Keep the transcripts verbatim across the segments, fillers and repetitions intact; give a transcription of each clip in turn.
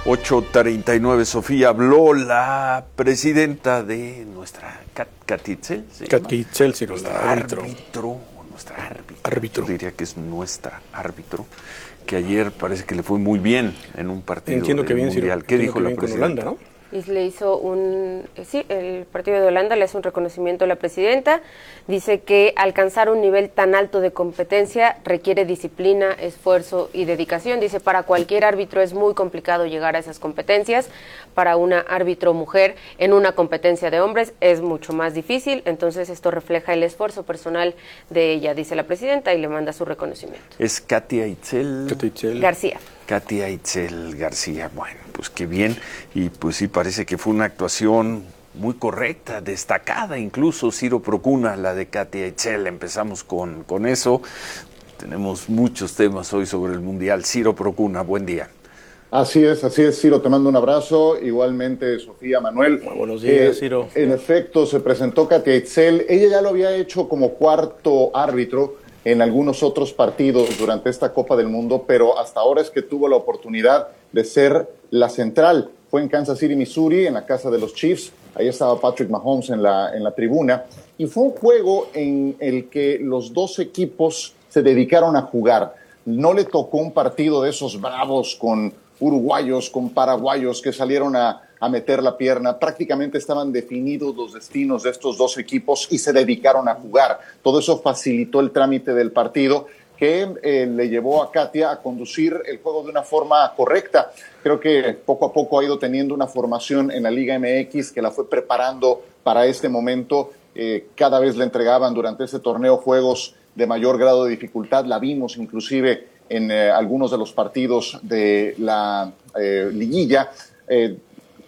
ocho treinta y nueve, Sofía, habló la presidenta de nuestra Cat, Katy Itzel. Katy Itzel, sí, nuestra árbitro. árbitro. Nuestra árbitro. árbitro. Yo diría que es nuestra árbitro, que ayer parece que le fue muy bien en un partido Entiendo que bien, mundial. Ciro, ¿Qué dijo la bien presidenta? Con Holanda, ¿no? Y le hizo un, sí, el partido de Holanda le hace un reconocimiento a la presidenta, dice que alcanzar un nivel tan alto de competencia requiere disciplina, esfuerzo y dedicación, dice para cualquier árbitro es muy complicado llegar a esas competencias, para una árbitro mujer en una competencia de hombres es mucho más difícil, entonces esto refleja el esfuerzo personal de ella, dice la presidenta y le manda su reconocimiento. Es Katy Itzel, Katy Itzel. García. Katy Itzel García, bueno, pues qué bien, y pues sí parece que fue una actuación muy correcta, destacada incluso, Ciro Procuna, la de Katy Itzel. Empezamos con, con eso, tenemos muchos temas hoy sobre el Mundial. Ciro Procuna, buen día. Así es, así es, Ciro, te mando un abrazo, igualmente Sofía, Manuel. Muy buenos días, eh, Ciro. En efecto, se presentó Katy Itzel, ella ya lo había hecho como cuarto árbitro en algunos otros partidos durante esta Copa del Mundo, pero hasta ahora es que tuvo la oportunidad de ser la central. Fue en Kansas City, Missouri, en la casa de los Chiefs. Ahí estaba Patrick Mahomes en la, en la tribuna. Y fue un juego en el que los dos equipos se dedicaron a jugar. No le tocó un partido de esos bravos con uruguayos, con paraguayos que salieron a, a meter la pierna. Prácticamente estaban definidos los destinos de estos dos equipos y se dedicaron a jugar. Todo eso facilitó el trámite del partido que eh, le llevó a Katia a conducir el juego de una forma correcta. Creo que poco a poco ha ido teniendo una formación en la Liga M X que la fue preparando para este momento. Eh, cada vez le entregaban durante ese torneo juegos de mayor grado de dificultad. La vimos inclusive en eh, algunos de los partidos de la eh, liguilla, eh,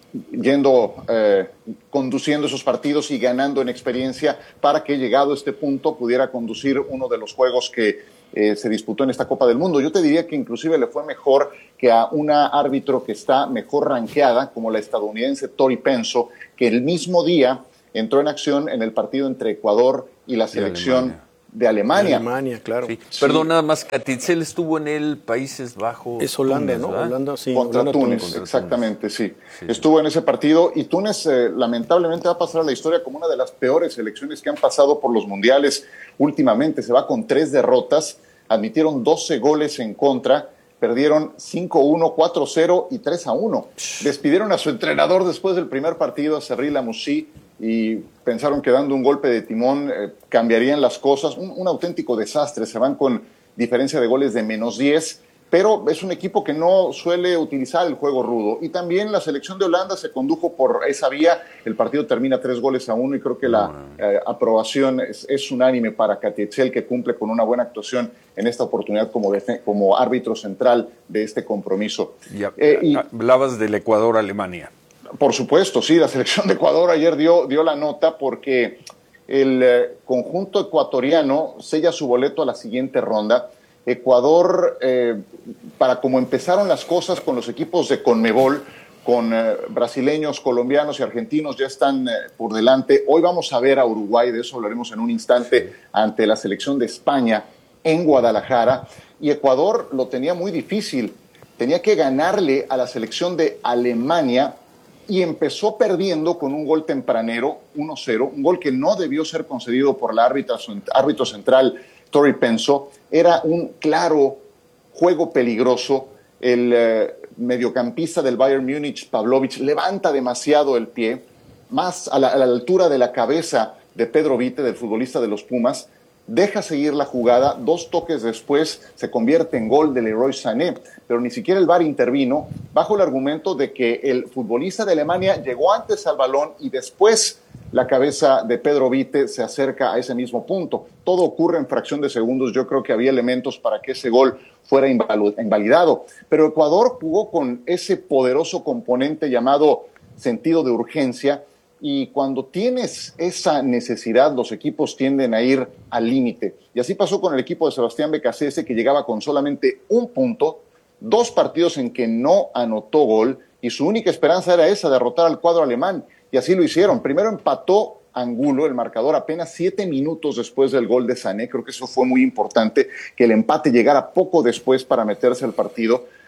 yendo, eh, conduciendo esos partidos y ganando en experiencia para que, llegado a este punto, pudiera conducir uno de los juegos que eh, se disputó en esta Copa del Mundo. Yo te diría que inclusive le fue mejor que a una árbitro que está mejor rankeada, como la estadounidense Tori Penso, que el mismo día entró en acción en el partido entre Ecuador y la selección de Alemania. De Alemania, claro. Sí. Sí. Perdón, nada más, Katy Itzel estuvo en el Países Bajos. Es Holanda, Túnez, ¿no? ¿verdad? Holanda, sí. Contra Holanda, Túnez, Túnez. exactamente, sí. Sí, Estuvo en ese partido y Túnez eh, lamentablemente va a pasar a la historia como una de las peores selecciones que han pasado por los mundiales últimamente. Se va con tres derrotas, admitieron doce goles en contra, perdieron cinco uno, cuatro cero y tres a uno. Despidieron a su entrenador después del primer partido, a Serri Lamouchi, y pensaron que dando un golpe de timón eh, cambiarían las cosas. Un, un auténtico desastre. Se van con diferencia de goles de menos diez, pero es un equipo que no suele utilizar el juego rudo. Y también la selección de Holanda se condujo por esa vía. El partido termina tres goles a uno y creo que la eh, aprobación es, es unánime para Katy Itzel, que cumple con una buena actuación en esta oportunidad como, como árbitro central de este compromiso. Ya, eh, y, hablabas del Ecuador-Alemania. Por supuesto, sí, la selección de Ecuador ayer dio, dio la nota porque el eh, conjunto ecuatoriano sella su boleto a la siguiente ronda. Ecuador, eh, para como empezaron las cosas con los equipos de Conmebol, con eh, brasileños, colombianos y argentinos ya están eh, por delante. Hoy vamos a ver a Uruguay, de eso hablaremos en un instante, ante la selección de España en Guadalajara. Y Ecuador lo tenía muy difícil, tenía que ganarle a la selección de Alemania, y empezó perdiendo con un gol tempranero, uno cero, un gol que no debió ser concedido por la árbitra, árbitro central Tori Penso. Era un claro juego peligroso. El eh, mediocampista del Bayern Múnich, Pavlovic, levanta demasiado el pie, más a la, a la altura de la cabeza de Pedro Vite, del futbolista de los Pumas. Deja seguir la jugada, dos toques después se convierte en gol de Leroy Sané, pero ni siquiera el V A R intervino, bajo el argumento de que el futbolista de Alemania llegó antes al balón y después la cabeza de Pedro Vite se acerca a ese mismo punto. Todo ocurre en fracción de segundos. Yo creo que había elementos para que ese gol fuera invalidado, pero Ecuador jugó con ese poderoso componente llamado sentido de urgencia. Y cuando tienes esa necesidad, los equipos tienden a ir al límite. Y así pasó con el equipo de Sebastián Becasese, que llegaba con solamente un punto, dos partidos en que no anotó gol, y su única esperanza era esa, derrotar al cuadro alemán. Y así lo hicieron. Primero empató Angulo, el marcador, apenas siete minutos después del gol de Sané. Creo que eso fue muy importante, que el empate llegara poco después para meterse al partido.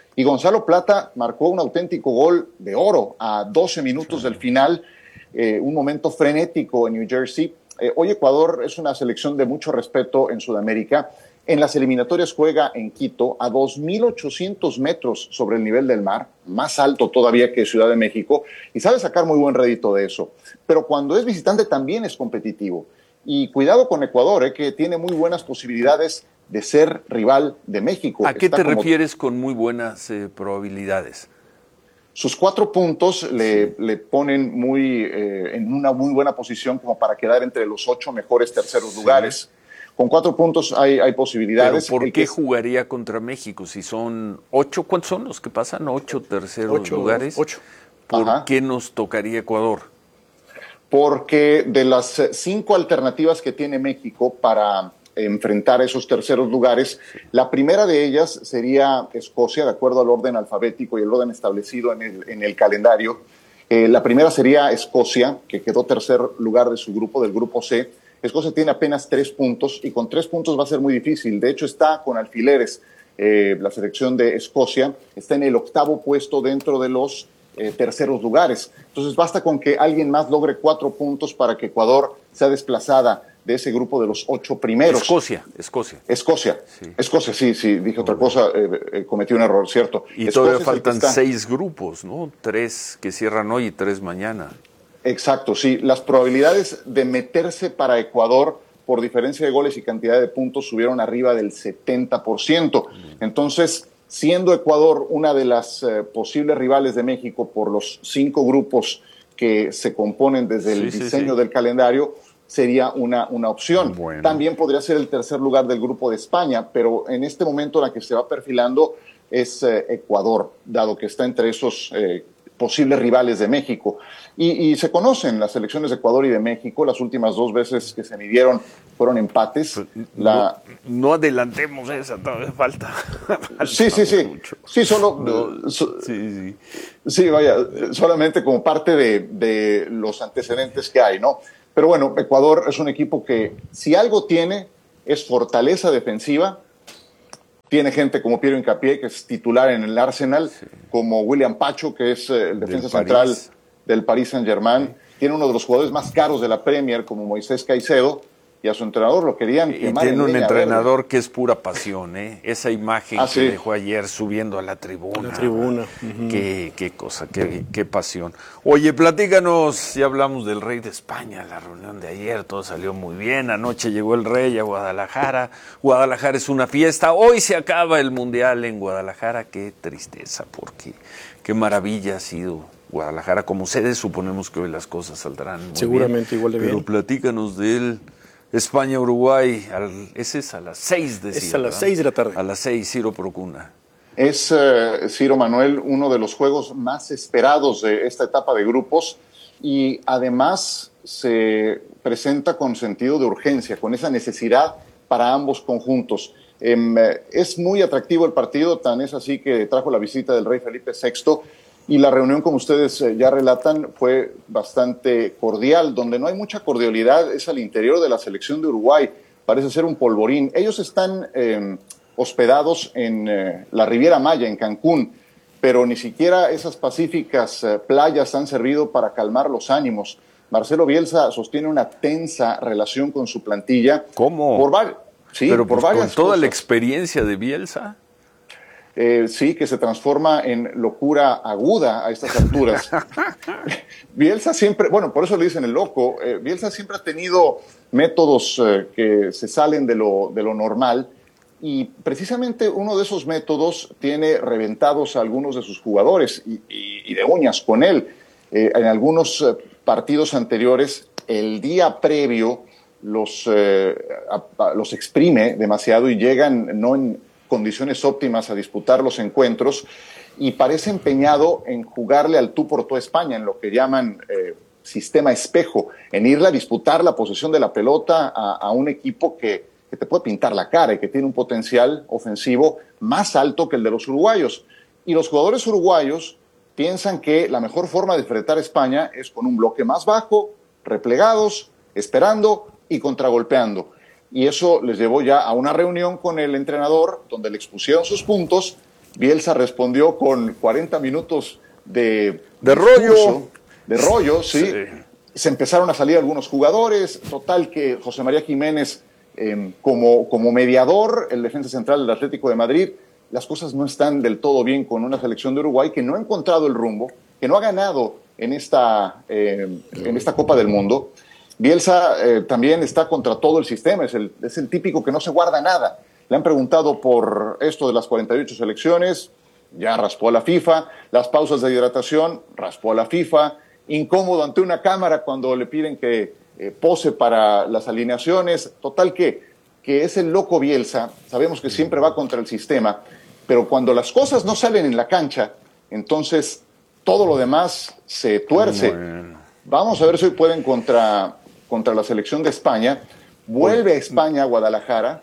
Y Gonzalo Plata marcó un auténtico gol de oro a doce minutos del final, eh, un momento frenético en New Jersey. Eh, hoy Ecuador es una selección de mucho respeto en Sudamérica. En las eliminatorias juega en Quito a dos mil ochocientos metros sobre el nivel del mar, más alto todavía que Ciudad de México, y sabe sacar muy buen rédito de eso. Pero cuando es visitante también es competitivo. Y cuidado con Ecuador, eh, que tiene muy buenas posibilidades de ser rival de México. ¿A qué Está te como... refieres con muy buenas eh, probabilidades? Sus cuatro puntos le, le ponen muy, eh, en una muy buena posición como para quedar entre los ocho mejores terceros sí. lugares. Con cuatro puntos hay, hay posibilidades. ¿Pero por El qué que... jugaría contra México? Si son ocho, ¿cuántos son los que pasan? ¿Ocho terceros ocho, lugares? Ocho. ¿Por Ajá. qué nos tocaría Ecuador? Porque de las cinco alternativas que tiene México para enfrentar esos terceros lugares, sí. la primera de ellas sería Escocia, de acuerdo al orden alfabético y el orden establecido en el, en el calendario. Eh, la primera sería Escocia, que quedó tercer lugar de su grupo, del grupo C. Escocia tiene apenas tres puntos y con tres puntos va a ser muy difícil. De hecho, está con alfileres. Eh, la selección de Escocia está en el octavo puesto dentro de los eh, terceros lugares. Entonces, basta con que alguien más logre cuatro puntos para que Ecuador sea desplazada de ese grupo de los ocho primeros. Escocia, Escocia. Escocia, sí. Escocia, sí, sí, dije otra cosa, eh, eh, cometí un error, cierto. Y Escocia todavía es faltan seis grupos, ¿no? Tres que cierran hoy y tres mañana. Exacto, sí. Las probabilidades de meterse para Ecuador por diferencia de goles y cantidad de puntos subieron arriba del setenta por ciento. Entonces, siendo Ecuador una de las eh, posibles rivales de México por los cinco grupos que se componen desde el sí, diseño sí, sí. del calendario, sería una, una opción. Bueno. También podría ser el tercer lugar del grupo de España, pero en este momento la que se va perfilando es eh, Ecuador, dado que está entre esos eh, posibles rivales de México. Y, y se conocen las selecciones de Ecuador y de México. Las últimas dos veces que se midieron fueron empates. Pues, la... no, no adelantemos esa, todavía falta. falta sí, sí, sí. Mucho. Sí, solo... No, so, sí, sí. Sí, vaya, solamente como parte de, de los antecedentes que hay, ¿no? Pero bueno, Ecuador es un equipo que, si algo tiene, es fortaleza defensiva. Tiene gente como Piero Hincapié, que es titular en el Arsenal, sí. como William Pacho, que es eh, el defensa central del Paris Saint-Germain. Sí. Tiene uno de los jugadores más caros de la Premier, como Moisés Caicedo, y a su entrenador lo querían y quemar. Tiene un entrenador verde. que es pura pasión, ¿eh? Esa imagen ah, que sí. dejó ayer subiendo a la tribuna. A la tribuna. Uh-huh. Qué, qué cosa, qué, qué pasión. Oye, platícanos, ya hablamos del rey de España, la reunión de ayer, todo salió muy bien. Anoche llegó el rey a Guadalajara. Guadalajara es una fiesta. Hoy se acaba el Mundial en Guadalajara. Qué tristeza, porque qué maravilla ha sido Guadalajara. Como sede, suponemos que hoy las cosas saldrán muy Seguramente bien. igual de bien. Pero platícanos de él. España-Uruguay, ese es a las seis de Es a las seis de la tarde. A las seis, Ciro Procuna. Es, uh, Ciro Manuel, uno de los juegos más esperados de esta etapa de grupos y además se presenta con sentido de urgencia, con esa necesidad para ambos conjuntos. Eh, es muy atractivo el partido, tan es así que trajo la visita del rey Felipe sexto. Y la reunión, como ustedes ya relatan, fue bastante cordial. Donde no hay mucha cordialidad es al interior de la selección de Uruguay. Parece ser un polvorín. Ellos están eh, hospedados en eh, la Riviera Maya, en Cancún, pero ni siquiera esas pacíficas eh, playas han servido para calmar los ánimos. Marcelo Bielsa sostiene una tensa relación con su plantilla. ¿Cómo? Por var- sí, pero por pues varias con toda cosas. La experiencia de Bielsa. Eh, sí, que se transforma en locura aguda a estas alturas. Bielsa siempre, bueno, por eso le dicen el loco, eh, Bielsa siempre ha tenido métodos eh, que se salen de lo, de lo normal y precisamente uno de esos métodos tiene reventados a algunos de sus jugadores y, y, y de uñas con él. Eh, en algunos eh, partidos anteriores, el día previo los, eh, a, a, los exprime demasiado y llegan no en condiciones óptimas a disputar los encuentros y parece empeñado en jugarle al tú por tú a España, en lo que llaman eh, sistema espejo, en irle a disputar la posesión de la pelota a, a un equipo que, que te puede pintar la cara y que tiene un potencial ofensivo más alto que el de los uruguayos. Y los jugadores uruguayos piensan que la mejor forma de enfrentar a España es con un bloque más bajo, replegados, esperando y contragolpeando. Y eso les llevó ya a una reunión con el entrenador donde le expusieron sus puntos Bielsa respondió con cuarenta minutos de... De rollo. De rollo, sí. sí. Se empezaron a salir algunos jugadores. Total que José María Jiménez, eh, como, como mediador, el defensa central del Atlético de Madrid, las cosas no están del todo bien con una selección de Uruguay que no ha encontrado el rumbo, que no ha ganado en esta, eh, en esta Copa del Mundo. Bielsa eh, también está contra todo el sistema, es el, es el típico que no se guarda nada. Le han preguntado por esto de las cuarenta y ocho selecciones, ya raspó a la FIFA, las pausas de hidratación, raspó a la FIFA, incómodo ante una cámara cuando le piden que eh, pose para las alineaciones, total que, que es el loco Bielsa, sabemos que siempre va contra el sistema, pero cuando las cosas no salen en la cancha, entonces todo lo demás se tuerce. Bueno. Vamos a ver si hoy pueden contra, contra la selección de España. Vuelve a España, a Guadalajara,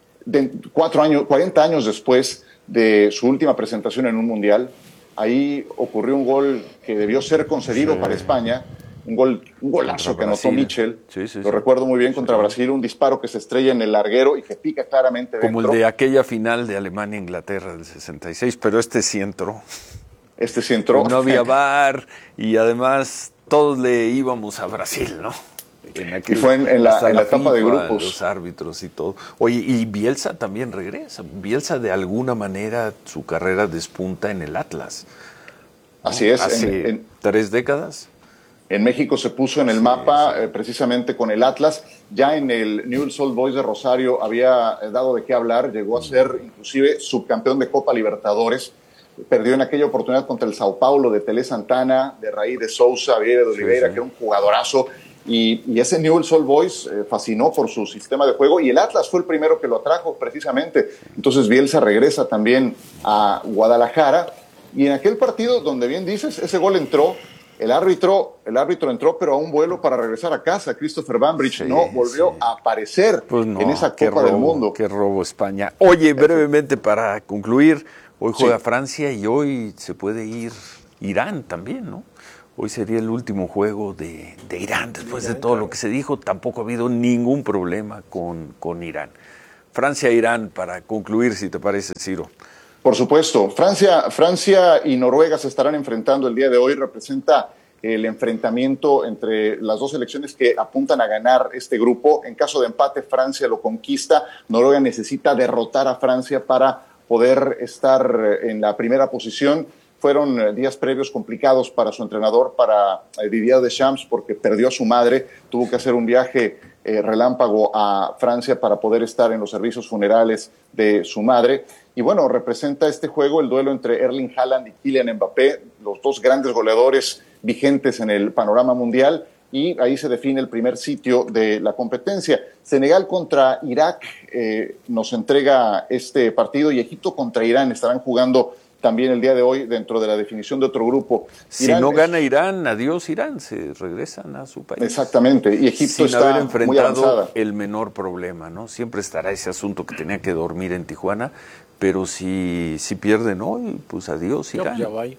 de cuatro años, cuarenta años después de su última presentación en un mundial. Ahí ocurrió un gol que debió ser concedido sí. para España, un gol, un golazo que anotó Michel. Sí, sí, lo sí. recuerdo muy bien contra sí. Brasil, un disparo que se estrella en el larguero y que pica claramente dentro. Como el de aquella final de Alemania-Inglaterra del sesenta y seis, pero este sí entró. Este sí entró. No había V A R y además todos le íbamos a Brasil, ¿no? En aquel, y fue en, en la, en la, la etapa FIFA, de grupos. Los árbitros y todo. Oye, y Bielsa también regresa. Bielsa de alguna manera su carrera despunta en el Atlas, ¿no? Así es. Hace en, en, tres décadas. En México se puso en el sí, mapa sí. Eh, precisamente con el Atlas. Ya en el Newell's Old Boys de Rosario había dado de qué hablar. Llegó a ser inclusive subcampeón de Copa Libertadores. Perdió en aquella oportunidad contra el Sao Paulo de Tele Santana, de Raí de Sousa, Vieira de Oliveira, sí, sí. que era un jugadorazo. Y, y ese Newell's Old Boys eh, fascinó por su sistema de juego y el Atlas fue el primero que lo atrajo precisamente. Entonces Bielsa regresa también a Guadalajara y en aquel partido donde bien dices, ese gol entró, el árbitro, el árbitro entró pero a un vuelo para regresar a casa. Christopher Bambridge sí, no volvió sí. a aparecer pues no, en esa Copa robo, del Mundo. Qué robo España. Oye, brevemente para concluir, hoy juega sí. Francia y hoy se puede ir Irán también, ¿no? Hoy sería el último juego de, de Irán, después de todo lo que se dijo, tampoco ha habido ningún problema con, con Irán. Francia-Irán, para concluir, si te parece, Ciro. Por supuesto, Francia, Francia y Noruega se estarán enfrentando el día de hoy, representa el enfrentamiento entre las dos selecciones que apuntan a ganar este grupo. En caso de empate, Francia lo conquista, Noruega necesita derrotar a Francia para poder estar en la primera posición. Fueron días previos complicados para su entrenador, para Didier Deschamps, porque perdió a su madre, tuvo que hacer un viaje eh, relámpago a Francia para poder estar en los servicios funerales de su madre. Y bueno, representa este juego el duelo entre Erling Haaland y Kylian Mbappé, los dos grandes goleadores vigentes en el panorama mundial, y ahí se define el primer sitio de la competencia. Senegal contra Irak eh, nos entrega este partido y Egipto contra Irán estarán jugando también el día de hoy dentro de la definición de otro grupo. Si Irán no gana es... Irán, adiós Irán, se regresan a su país. Exactamente, y Egipto sin está haber enfrentado muy avanzada. El menor problema, ¿no? Siempre estará ese asunto que tenía que dormir en Tijuana, pero si, si pierden hoy, pues adiós Irán. Ya, ya va.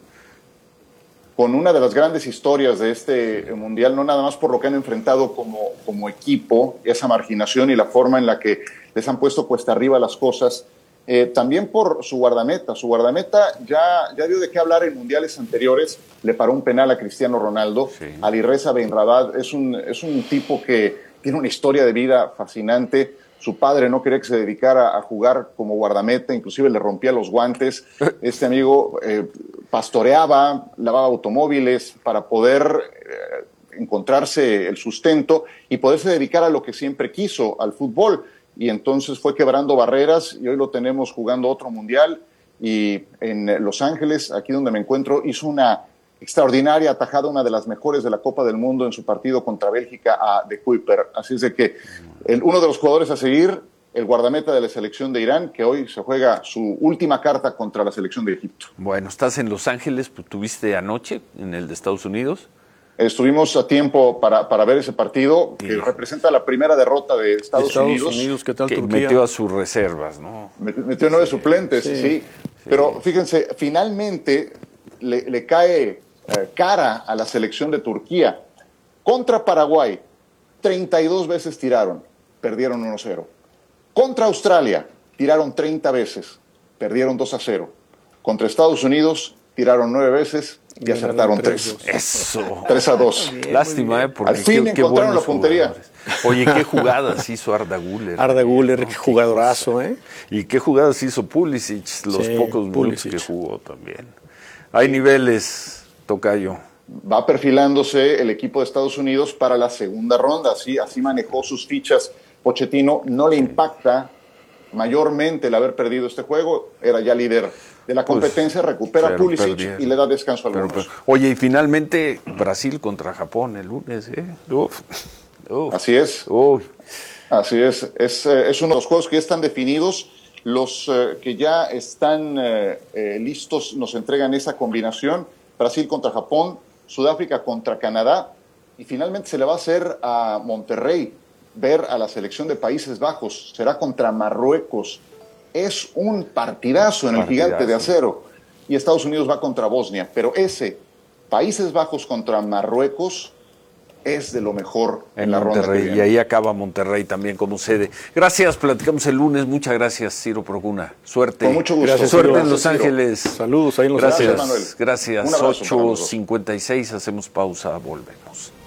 Con una de las grandes historias de este mundial, no nada más por lo que han enfrentado como, como equipo, esa marginación y la forma en la que les han puesto cuesta arriba las cosas, Eh, también por su guardameta. Su guardameta ya, ya dio de qué hablar en mundiales anteriores, le paró un penal a Cristiano Ronaldo. Sí. Alireza Benrabad es un, es un tipo que tiene una historia de vida fascinante. Su padre no quería que se dedicara a jugar como guardameta, inclusive le rompía los guantes. Este amigo eh, pastoreaba, lavaba automóviles para poder eh, encontrarse el sustento y poderse dedicar a lo que siempre quiso, al fútbol. Y entonces fue quebrando barreras y hoy lo tenemos jugando otro mundial y en Los Ángeles, aquí donde me encuentro, hizo una extraordinaria atajada, una de las mejores de la Copa del Mundo en su partido contra Bélgica a De Kuyper. Así es de que el, uno de los jugadores a seguir, el guardameta de la selección de Irán, que hoy se juega su última carta contra la selección de Egipto. Bueno, estás en Los Ángeles, pues, ¿tuviste anoche en el de Estados Unidos? Estuvimos a tiempo para, para ver ese partido, que sí. representa la primera derrota de Estados, Estados Unidos. Unidos. ¿Qué tal que Turquía? Metió a sus reservas, ¿no? Metió nueve sí. suplentes, sí. sí. sí. Pero fíjense, finalmente le, le cae eh, cara a la selección de Turquía. Contra Paraguay, treinta y dos veces tiraron, perdieron uno a cero. Contra Australia, tiraron treinta veces, perdieron dos a cero. Contra Estados Unidos tiraron nueve veces y acertaron tres. Eso. Tres a dos. Bien, lástima, ¿eh? Porque al fin qué, qué encontraron la puntería. Jugadores. Oye, qué jugadas hizo Arda Güler. Arda Güler, ¿no? Qué jugadorazo, ¿eh? Y qué jugadas hizo Pulisic, los sí, pocos Pulisic. minutos que jugó también. Hay niveles, tocayo. Va perfilándose el equipo de Estados Unidos para la segunda ronda. Así, así manejó sus fichas Pochettino. No le impacta mayormente el haber perdido este juego. Era ya líder de la competencia, pues, recupera Pulisic perdieron. Y le da descanso al pero, pero, Oye, y finalmente Brasil contra Japón el lunes, ¿eh? Uf, uf, Así es. Uf. Así es. Es, eh, es uno de los juegos que ya están definidos. Los eh, que ya están eh, eh, listos nos entregan esa combinación. Brasil contra Japón, Sudáfrica contra Canadá. Y finalmente se le va a hacer a Monterrey ver a la selección de Países Bajos. Será contra Marruecos. Es un partidazo en el partidazo. Gigante de acero. Y Estados Unidos va contra Bosnia. Pero ese, Países Bajos contra Marruecos, es de lo mejor en, en la Monterrey, ronda que viene. Y ahí acaba Monterrey también como sede. Gracias, platicamos el lunes. Muchas gracias, Ciro Procuna. Suerte. Con mucho gusto. Gracias, Suerte Ciro. en Los Gracias, Ángeles. Ciro. Saludos ahí en Los gracias, Ángeles. Gracias, gracias. ocho cincuenta y seis, hacemos pausa, volvemos.